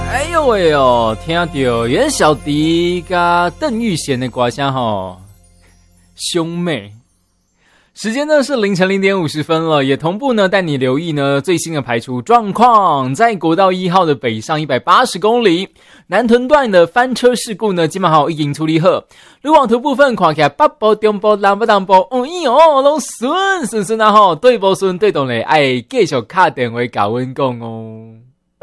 哎呦喂哟，听到袁小迪跟邓玉贤的歌声吼，兄妹。时间呢是凌晨0:50了，也同步呢带你留意呢最新的排除状况。在国道1号的北上180公里，南屯段的翻车事故呢，基本上已经处理好。路网图部分看起来北部、中部、南部、东部，拢顺啊吼，对不顺对动嘞，哎，继续打电话甲阮讲哦。